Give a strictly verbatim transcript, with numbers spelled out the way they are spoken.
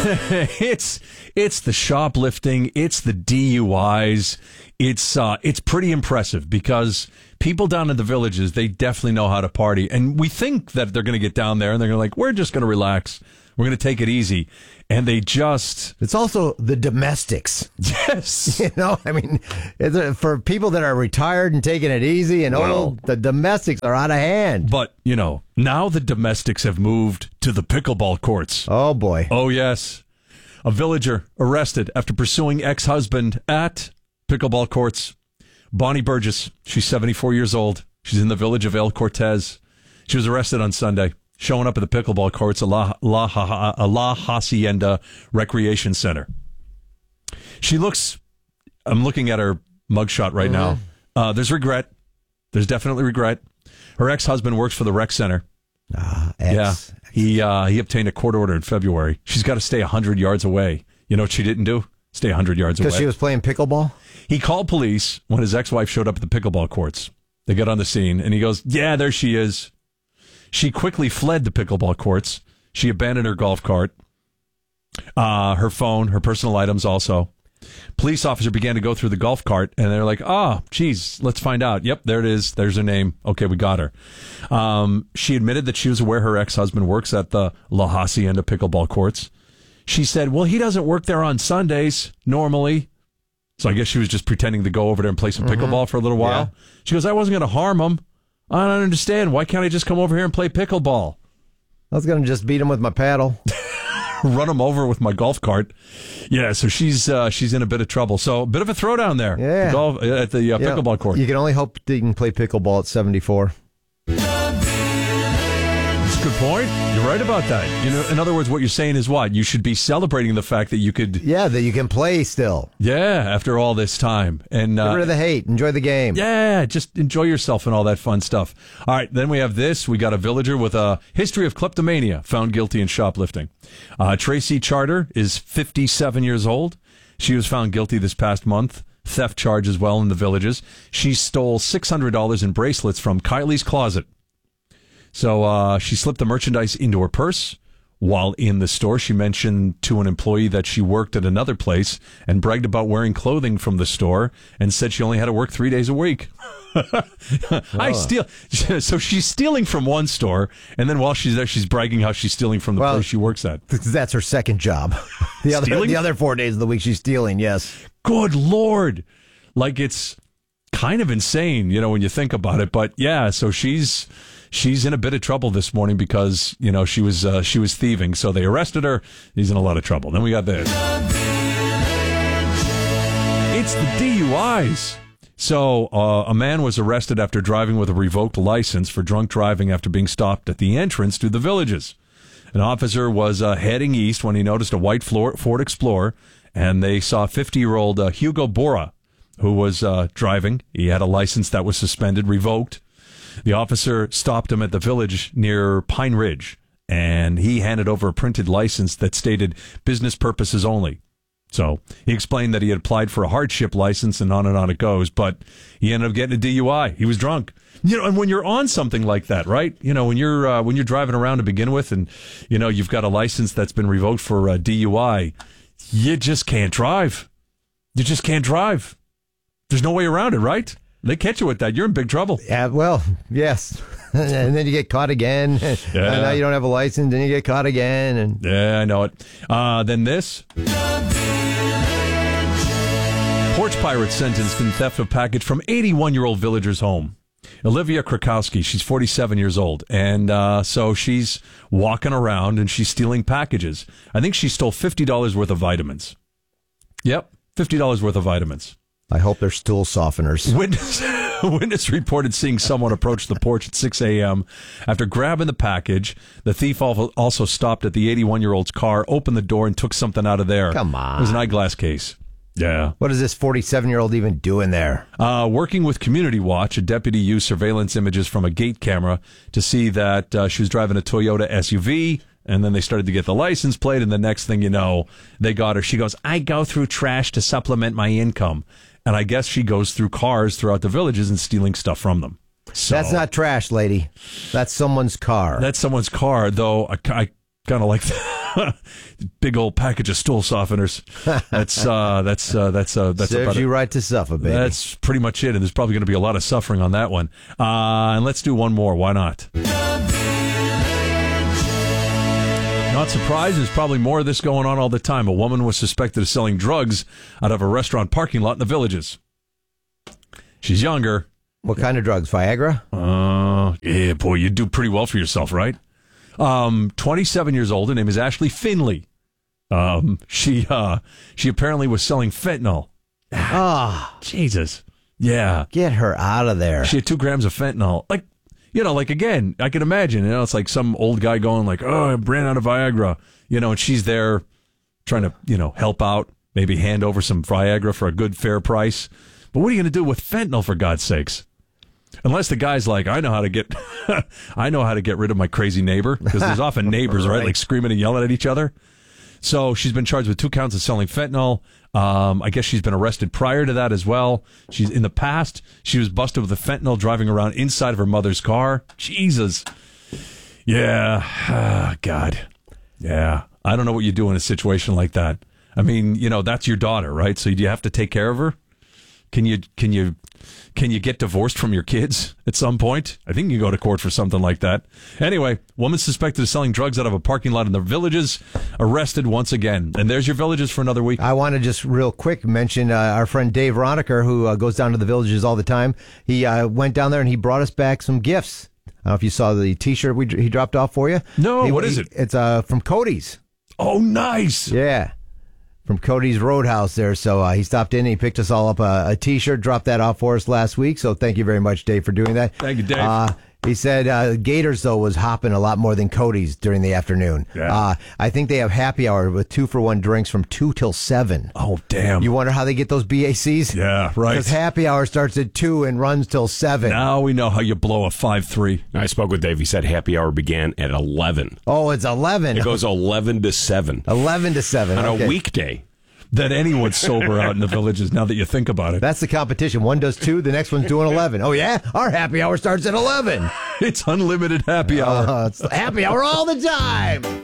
it's it's the shoplifting, it's the D U Is. It's uh, it's pretty impressive because people down in the villages, they definitely know how to party. And we think that they're going to get down there and they're going to like, we're just going to relax. We're going to take it easy. And they just... It's also the domestics. Yes. You know, I mean, it's, for people that are retired and taking it easy and Well, old, the domestics are out of hand. But, you know, now the domestics have moved to the pickleball courts. Oh, boy. Oh, yes. A villager arrested after pursuing ex-husband at pickleball courts. Bonnie Burgess, she's seventy-four years old. She's in the village of El Cortez. She was arrested on Sunday, showing up at the pickleball courts at La, La, La, La Hacienda Recreation Center. She looks, I'm looking at her mugshot right mm-hmm. now. Uh, there's regret. There's definitely regret. Her ex-husband works for the rec center. Ah, ex. Yeah. He, uh, he obtained a court order in February. She's got to stay one hundred yards away. You know what she didn't do? Stay one hundred yards away. Because she was playing pickleball? He called police when his ex-wife showed up at the pickleball courts. They get on the scene, and he goes, yeah, there she is. She quickly fled the pickleball courts. She abandoned her golf cart, uh, her phone, her personal items also. Police officer began to go through the golf cart, and they're like, oh, geez, let's find out. Yep, there it is. There's her name. Okay, we got her. Um, she admitted that she was aware her ex-husband works at the La Hacienda pickleball courts. She said, well, he doesn't work there on Sundays normally. So I guess she was just pretending to go over there and play some pickleball mm-hmm. for a little while. Yeah. She goes, I wasn't going to harm him. I don't understand. Why can't I just come over here and play pickleball? I was going to just beat him with my paddle. Run him over with my golf cart. Yeah, so she's uh, she's in a bit of trouble. So a bit of a throwdown there. Yeah. The golf, at the uh, yeah. pickleball court. You can only hope that you can play pickleball at seventy-four. Good point. You're right about that. You know, in other words, what you're saying is what? You should be celebrating the fact that you could... Yeah, that you can play still. Yeah, after all this time. And uh, get rid of the hate. Enjoy the game. Yeah, just enjoy yourself and all that fun stuff. All right, then we have this. We got a villager with a history of kleptomania found guilty in shoplifting. Uh, Tracy Charter is fifty-seven years old. She was found guilty this past month. Theft charge as well in the villages. She stole six hundred dollars in bracelets from Kylie's closet. So uh, she slipped the merchandise into her purse while in the store. She mentioned to an employee that she worked at another place and bragged about wearing clothing from the store and said she only had to work three days a week. I steal. So she's stealing from one store, and then while she's there, she's bragging how she's stealing from the well, place she works at. That's her second job. The other, the other four days of the week, she's stealing, yes. Good Lord. Like, it's kind of insane, you know, when you think about it. But, yeah, so she's... She's in a bit of trouble this morning because, you know, she was uh, she was thieving. So they arrested her. She's in a lot of trouble. Then we got this. It's the D U Is. So uh, a man was arrested after driving with a revoked license for drunk driving after being stopped at the entrance to the villages. An officer was uh, heading east when he noticed a white Ford Explorer, and they saw fifty-year-old uh, Hugo Bora, who was uh, driving. He had a license that was suspended, revoked. The officer stopped him at the village near Pine Ridge, and he handed over a printed license that stated business purposes only. So he explained that he had applied for a hardship license, and on and on it goes, but he ended up getting a D U I. He was drunk. You know, and when you're on something like that, right? You know, when you're uh, when you're driving around to begin with, and you know you've got a license that's been revoked for a D U I, you just can't drive. You just can't drive. There's no way around it, right? They catch you with that. You're in big trouble. Yeah, well, yes. And then you get caught again. Yeah. And now you don't have a license, then you get caught again. And yeah, I know it. Uh, then this. Porch pirate sentenced in theft of package from eighty-one-year-old villager's home. Olivia Krakowski, she's forty-seven years old. And uh, so she's walking around and she's stealing packages. I think she stole fifty dollars worth of vitamins. Yep, fifty dollars worth of vitamins. I hope they're stool softeners. Witness, witness reported seeing someone approach the porch at six a.m. After grabbing the package. The thief also stopped at the eighty-one-year-old's car, opened the door, and took something out of there. Come on. It was an eyeglass case. Yeah. What is this forty-seven-year-old even doing there? Uh, working with Community Watch, a deputy used surveillance images from a gate camera to see that uh, she was driving a Toyota S U V. And then they started to get the license plate, and the next thing you know, they got her. She goes, I go through trash to supplement my income. And I guess she goes through cars throughout the villages and stealing stuff from them. So, that's not trash, lady. That's someone's car. That's someone's car, though I, I kind of like that. big old package of stool softeners. That's uh, that's uh, that's uh, that's serves about you it. right to suffer, baby. That's pretty much it, and there's probably going to be a lot of suffering on that one. Uh, and let's do one more. Why not? Not surprised. There's probably more of this going on all the time. A woman was suspected of selling drugs out of a restaurant parking lot in the Villages. She's younger. What kind of drugs? Viagra? Uh, yeah, boy, you do pretty well for yourself, right? Um, twenty-seven years old. Her name is Ashley Finley. Um, she uh, she apparently was selling fentanyl. Ah, Jesus. Yeah. Get her out of there. She had two grams of fentanyl. Like, you know, like, again, I can imagine, you know, it's like some old guy going like, oh, I ran out of Viagra, you know, and she's there trying to, you know, help out, maybe hand over some Viagra for a good, fair price. But what are you going to do with fentanyl, for God's sakes? Unless the guy's like, I know how to get, I know how to get rid of my crazy neighbor, because there's often neighbors, right. right, like screaming and yelling at each other. So she's been charged with two counts of selling fentanyl. Um, I guess she's been arrested prior to that as well. She's in the past, she was busted with the fentanyl driving around inside of her mother's car. Jesus. Yeah. Ah, God. Yeah. I don't know what you do in a situation like that. I mean, you know, that's your daughter, right? So do you have to take care of her? Can you, can you, can you get divorced from your kids at some point? I think you can go to court for something like that. Anyway, woman suspected of selling drugs out of a parking lot in the Villages, arrested once again. And there's your Villages for another week. I want to just real quick mention uh, our friend Dave Roniker, who uh, goes down to the Villages all the time. He uh, went down there and he brought us back some gifts. I don't know if you saw the T-shirt we, he dropped off for you. No, he, what is it? It's uh, from Cody's. Oh, nice. Yeah. From Cody's Roadhouse there. So uh, he stopped in and he picked us all up a, a T-shirt, dropped that off for us last week. So thank you very much, Dave, for doing that. Thank you, Dave. Uh, he said uh, Gators, though, was hopping a lot more than Cody's during the afternoon. Yeah. Uh, I think they have happy hour with two-for-one drinks from two till seven. Oh, damn. You wonder how they get those B A Cs? Yeah, right. Because happy hour starts at two and runs till seven. Now we know how you blow a five three. I spoke with Dave. He said happy hour began at eleven. Oh, it's eleven. It goes eleven to seven. eleven to seven. On okay. a weekday. That anyone's sober out in the Villages, now that you think about it. That's the competition. One does two, the next one's doing eleven. Oh, yeah? Our happy hour starts at eleven. It's unlimited happy hour. Uh, it's happy hour all the time.